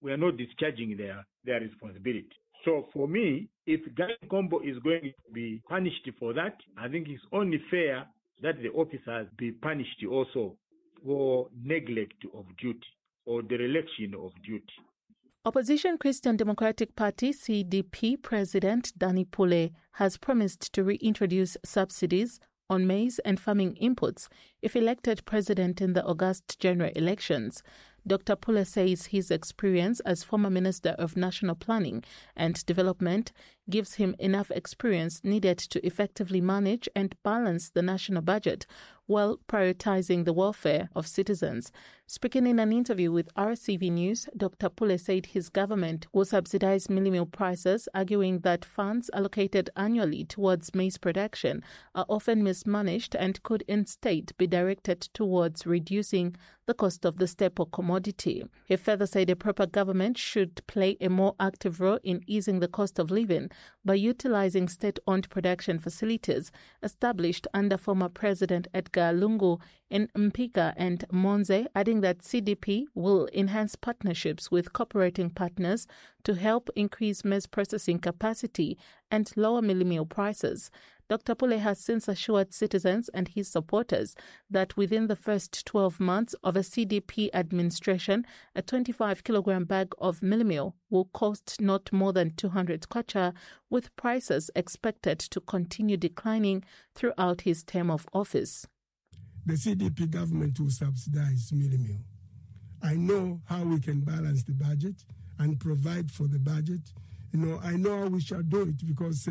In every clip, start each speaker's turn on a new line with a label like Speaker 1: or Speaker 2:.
Speaker 1: we are not discharging their responsibility. So for me, if Guy Nkombo is going to be punished for that, I think it's only fair that the officers be punished also for neglect of duty or dereliction of duty.
Speaker 2: Opposition Christian Democratic Party CDP President Danny Pule has promised to reintroduce subsidies on maize and farming inputs if elected president in the August general elections. Dr. Pule says his experience as former Minister of National Planning and Development gives him enough experience needed to effectively manage and balance the national budget while prioritizing the welfare of citizens. Speaking in an interview with RCV News, Dr. Pule said his government will subsidize mealie meal prices, arguing that funds allocated annually towards maize production are often mismanaged and could instead be directed towards reducing the cost of the staple commodity. He further said a proper government should play a more active role in easing the cost of living by utilizing state-owned production facilities established under former President Edgar Lungu in Mpika and Monze, adding that CDP will enhance partnerships with cooperating partners to help increase maize processing capacity and lower mealie meal prices. Dr. Pule has since assured citizens and his supporters that within the first 12 months of a CDP administration, a 25-kilogram bag of mealie meal will cost not more than 200 kwacha, with prices expected to continue declining throughout his term of office.
Speaker 3: The CDP government will subsidize mealie meal. I know how we can balance the budget and provide for the budget. I know how we shall do it because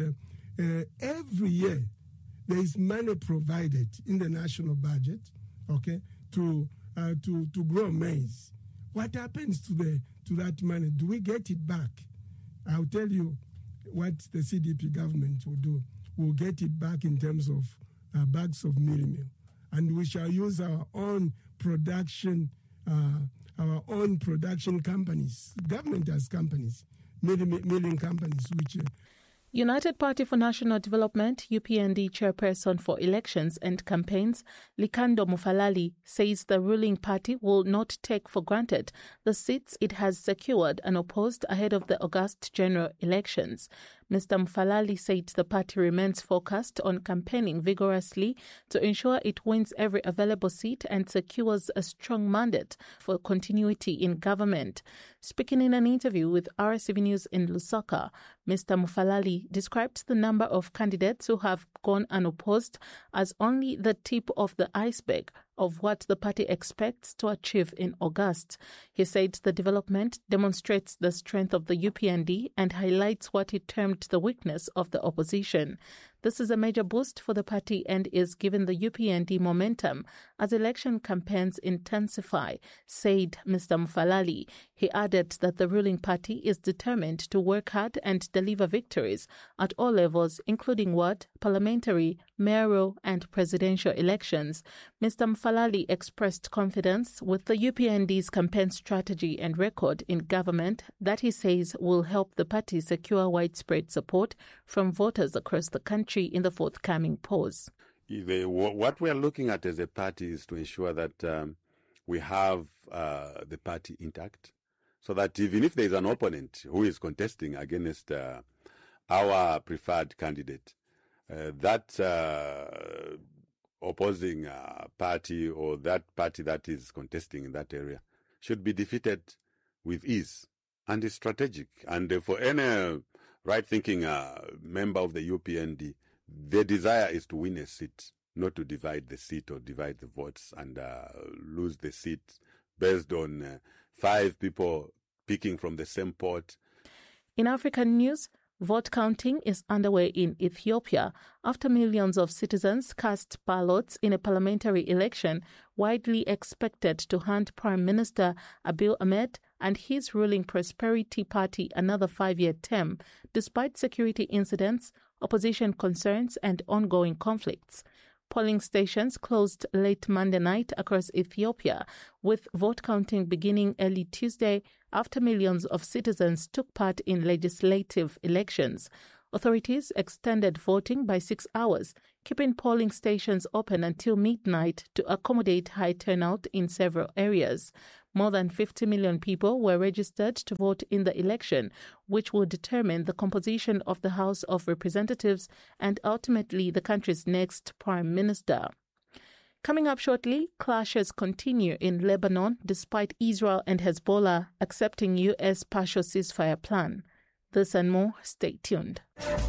Speaker 3: every year there is money provided in the national budget, to grow maize. What happens to that money? Do we get it back? I'll tell you what the CDP government will do. We'll get it back in terms of bags of mealie meal, and we shall use our own production companies. Government has companies, milling companies, which.
Speaker 2: United Party for National Development, UPND chairperson for elections and campaigns, Likando Mufalali, says the ruling party will not take for granted the seats it has secured and opposed ahead of the August general elections. Mr. Mufalali said the party remains focused on campaigning vigorously to ensure it wins every available seat and secures a strong mandate for continuity in government. Speaking in an interview with RCV News in Lusaka, Mr. Mufalali described the number of candidates who have gone unopposed as only the tip of the iceberg of what the party expects to achieve in August. He said the development demonstrates the strength of the UPND and highlights what he termed the weakness of the opposition. This is a major boost for the party and is giving the UPND momentum as election campaigns intensify, said Mr. Mufalali. He added that the ruling party is determined to work hard and deliver victories at all levels, including ward, parliamentary, mayoral and presidential elections. Mr. Mufalali expressed confidence with the UPND's campaign strategy and record in government that he says will help the party secure widespread support from voters across the country in the forthcoming polls.
Speaker 4: What we are looking at as a party is to ensure that we have the party intact, so that even if there is an opponent who is contesting against our preferred candidate, that opposing party or that party that is contesting in that area should be defeated with ease and is strategic. And for any right-thinking member of the UPND, the desire is to win a seat, not to divide the seat or divide the votes and lose the seat based on 5 people picking from the same pot.
Speaker 2: In African news, vote counting is underway in Ethiopia after millions of citizens cast ballots in a parliamentary election widely expected to hand Prime Minister Abiy Ahmed and his ruling Prosperity Party another 5-year term, despite security incidents, opposition concerns and ongoing conflicts. Polling stations closed late Monday night across Ethiopia, with vote counting beginning early Tuesday after millions of citizens took part in legislative elections. Authorities extended voting by 6 hours, keeping polling stations open until midnight to accommodate high turnout in several areas. More than 50 million people were registered to vote in the election, which will determine the composition of the House of Representatives and ultimately the country's next prime minister. Coming up shortly, clashes continue in Lebanon despite Israel and Hezbollah accepting U.S. partial ceasefire plan. This and more, stay tuned.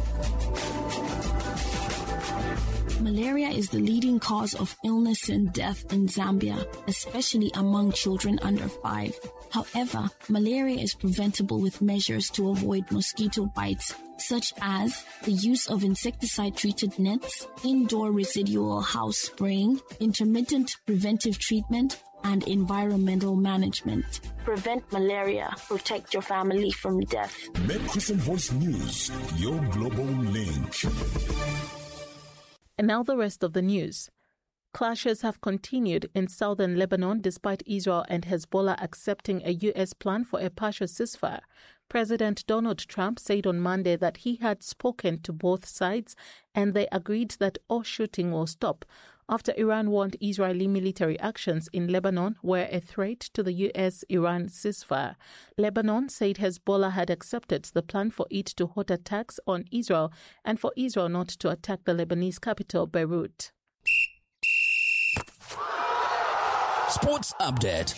Speaker 5: Malaria is the leading cause of illness and death in Zambia, especially among children under 5. However, malaria is preventable with measures to avoid mosquito bites, such as the use of insecticide-treated nets, indoor residual house spraying, intermittent preventive treatment, and environmental management. Prevent malaria. Protect your family from death.
Speaker 6: Met Christian Voice News, your global link.
Speaker 2: And now the rest of the news. Clashes have continued in southern Lebanon despite Israel and Hezbollah accepting a U.S. plan for a partial ceasefire. President Donald Trump said on Monday that he had spoken to both sides and they agreed that all shooting will stop after Iran warned Israeli military actions in Lebanon were a threat to the U.S.-Iran ceasefire. Lebanon said Hezbollah had accepted the plan for it to halt attacks on Israel and for Israel not to attack the Lebanese capital, Beirut.
Speaker 7: Sports Update.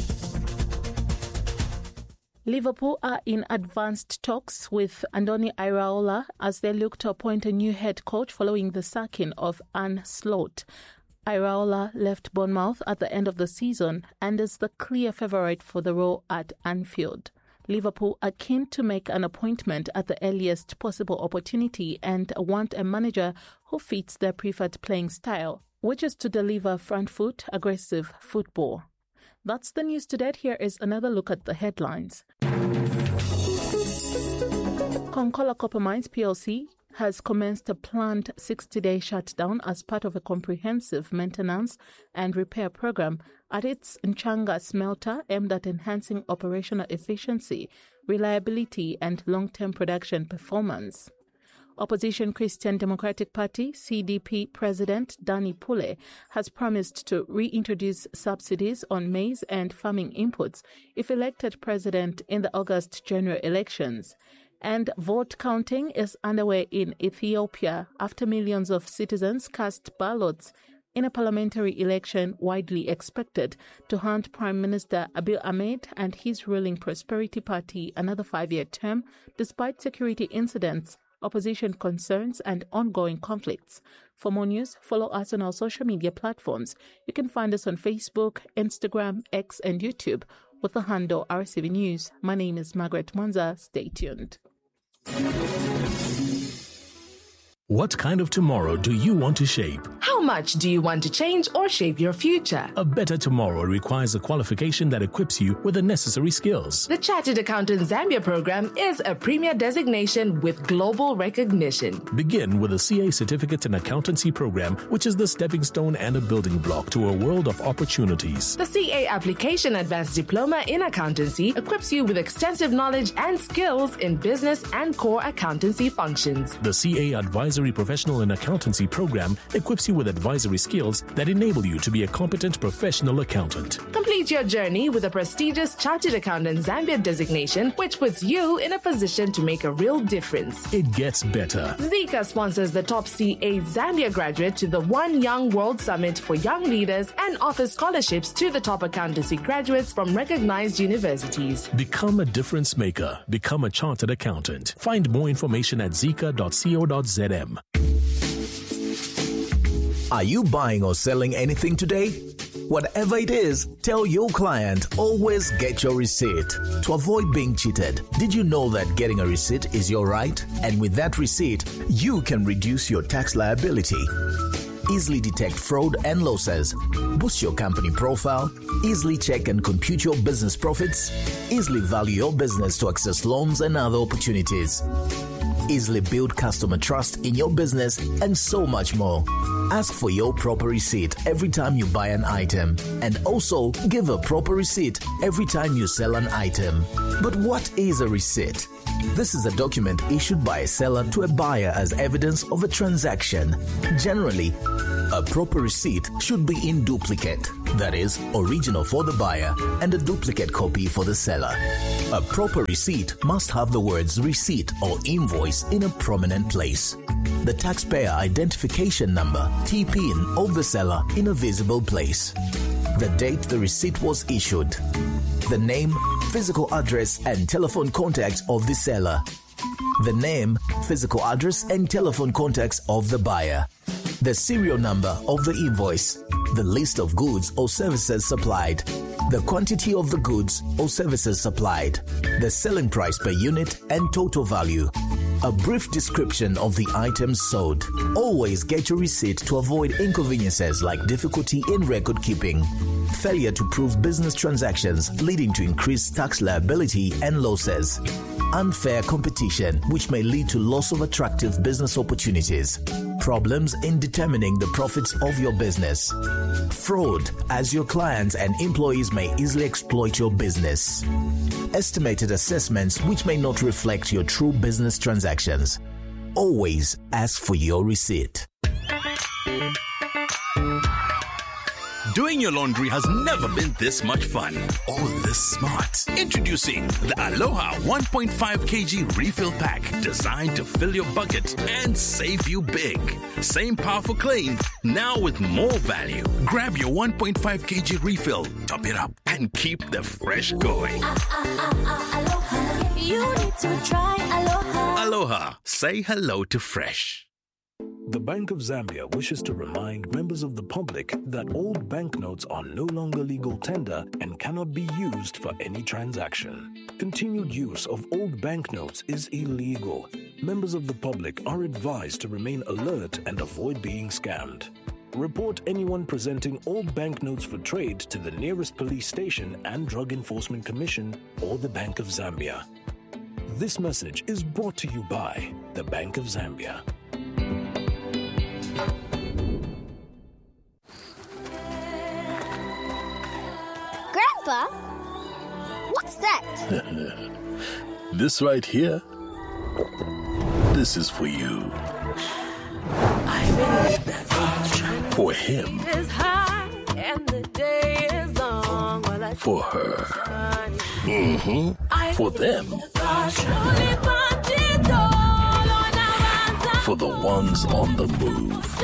Speaker 2: Liverpool are in advanced talks with Andoni Iraola as they look to appoint a new head coach following the sacking of Arne Slot. Iraola left Bournemouth at the end of the season and is the clear favourite for the role at Anfield. Liverpool are keen to make an appointment at the earliest possible opportunity and want a manager who fits their preferred playing style, which is to deliver front-foot, aggressive football. That's the news today. Here is another look at the headlines. Konkola Copper Mines PLC has commenced a planned 60-day shutdown as part of a comprehensive maintenance and repair program at its Nchanga smelter aimed at enhancing operational efficiency, reliability and long-term production performance. Opposition Christian Democratic Party CDP President Dani Pule has promised to reintroduce subsidies on maize and farming inputs if elected president in the August general elections. And vote counting is underway in Ethiopia after millions of citizens cast ballots in a parliamentary election widely expected to hand Prime Minister Abiy Ahmed and his ruling Prosperity Party another 5-year term despite security incidents, opposition concerns and ongoing conflicts. For more news, follow us on our social media platforms. You can find us on Facebook, Instagram, X and YouTube with the handle RCV News. My name is Margaret Mwanza. Stay tuned.
Speaker 7: What kind of tomorrow do you want to shape?
Speaker 8: How much do you want to change or shape your future?
Speaker 7: A better tomorrow requires a qualification that equips you with the necessary skills.
Speaker 8: The Chartered Accountant Zambia program is a premier designation with global recognition.
Speaker 7: Begin with a CA Certificate in Accountancy program, which is the stepping stone and a building block to a world of opportunities.
Speaker 8: The CA Application Advanced Diploma in Accountancy equips you with extensive knowledge and skills in business and core accountancy functions.
Speaker 7: The CA Advisory Professional in Accountancy program equips you with advisory skills that enable you to be a competent professional accountant.
Speaker 8: Complete your journey with a prestigious Chartered Accountant Zambia designation, which puts you in a position to make a real difference.
Speaker 7: It gets better.
Speaker 8: Zika sponsors the top CA Zambia graduate to the One Young World Summit for Young Leaders and offers scholarships to the top accountancy graduates from recognized universities.
Speaker 7: Become a difference maker. Become a chartered accountant. Find more information at zika.co.zm.
Speaker 9: Are you buying or selling anything today? Whatever it is, tell your client always get your receipt. To avoid being cheated, did you know that getting a receipt is your right? And with that receipt, you can reduce your tax liability. Easily detect fraud and losses, boost your company profile, easily check and compute your business profits, easily value your business to access loans and other opportunities, easily build customer trust in your business, and so much more. Ask for your proper receipt every time you buy an item, and also give a proper receipt every time you sell an item. But what is a receipt? This is a document issued by a seller to a buyer as evidence of a transaction. Generally, a proper receipt should be in duplicate. That is, original for the buyer and a duplicate copy for the seller. A proper receipt must have the words receipt or invoice in a prominent place. The taxpayer identification number, TPIN, of the seller in a visible place. The date the receipt was issued. The name, physical address, and telephone contacts of the seller. The name, physical address, and telephone contacts of the buyer. The serial number of the invoice. The list of goods or services supplied. The quantity of the goods or services supplied. The selling price per unit and total value. A brief description of the items sold. Always get your receipt to avoid inconveniences like difficulty in record keeping, failure to prove business transactions leading to increased tax liability and losses, unfair competition which may lead to loss of attractive business opportunities, problems in determining the profits of your business, fraud as your clients and employees may easily exploit your business, estimated assessments which may not reflect your true business transactions. Always ask for your receipt.
Speaker 10: Doing your laundry has never been this much fun or this smart. Introducing the Aloha 1.5 kg refill pack, designed to fill your bucket and save you big. Same powerful clean, now with more value. Grab your 1.5 kg refill, top it up, and keep the fresh going.
Speaker 11: Aloha. You need to try Aloha.
Speaker 10: Aloha. Say hello to fresh.
Speaker 7: The Bank of Zambia wishes to remind members of the public that old banknotes are no longer legal tender and cannot be used for any transaction. Continued use of old banknotes is illegal. Members of the public are advised to remain alert and avoid being scammed. Report anyone presenting old banknotes for trade to the nearest police station and Drug Enforcement Commission or the Bank of Zambia. This message is brought to you by the Bank of Zambia.
Speaker 11: Grandpa, what's that?
Speaker 12: This right here, this is for you. For him. For her. For them. For the ones on the move.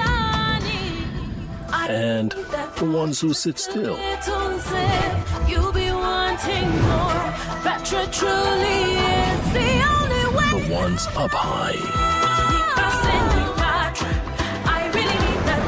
Speaker 12: And the ones who sit still.
Speaker 11: You'll be wanting more. Vatra truly is the only way.
Speaker 12: The ones up high.
Speaker 11: I really need that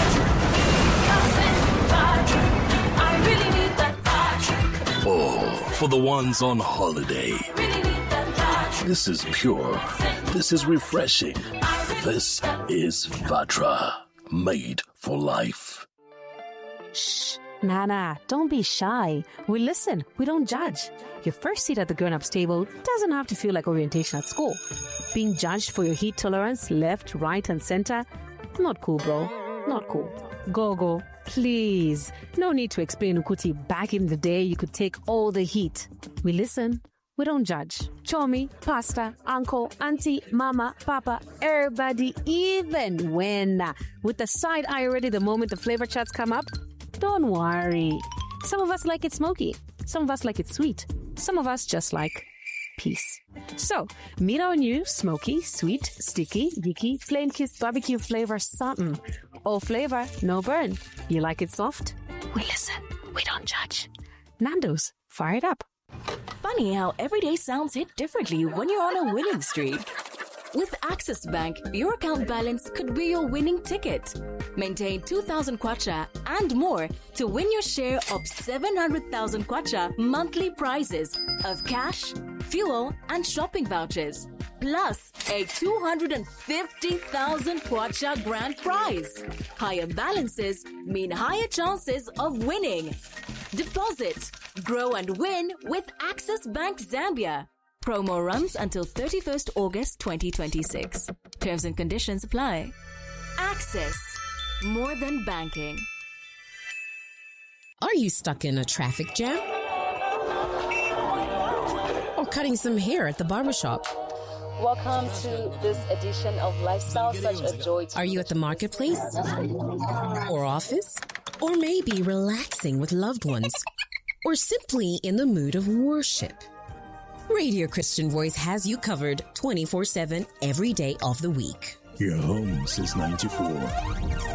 Speaker 11: Vatra. I really need that Vatra.
Speaker 12: Oh, for the ones on holiday. This is pure. This is refreshing. This is Vatra. Made for life.
Speaker 13: Shh. Nana, don't be shy. We listen. We don't judge. Your first seat at the grown-ups table doesn't have to feel like orientation at school. Being judged for your heat tolerance, left, right, and center, not cool, bro. Not cool. Go, please. No need to explain Ukuti. Back in the day, you could take all the heat. We listen. We don't judge. Chomi, pasta, uncle, auntie, mama, papa, everybody, even when with the side eye ready the moment the flavor charts come up. Don't worry. Some of us like it smoky. Some of us like it sweet. Some of us just like peace. So, meet our new smoky, sweet, sticky, geeky, flame-kissed barbecue flavor something. All flavor, no burn. You like it soft? We listen. We don't judge. Nando's, fire it up.
Speaker 14: Funny how every day sounds hit differently when you're on a winning streak. With Access Bank, your account balance could be your winning ticket. Maintain 2,000 kwacha and more to win your share of 700,000 kwacha monthly prizes of cash, fuel, and shopping vouchers. Plus a 250,000 kwacha grand prize. Higher balances mean higher chances of winning. Deposit, grow and win with Access Bank Zambia. Promo runs until 31st August 2026. Terms and conditions apply. Access. More than banking.
Speaker 15: Are you stuck in a traffic jam? Or cutting some hair at the barbershop?
Speaker 16: Welcome to this edition of Lifestyle, such a joy to
Speaker 15: Are you at the marketplace? Or office? or maybe relaxing with loved ones, or simply in the mood of worship. Radio Christian Voice has you covered 24/7 every day of the week.
Speaker 12: Your home since 94.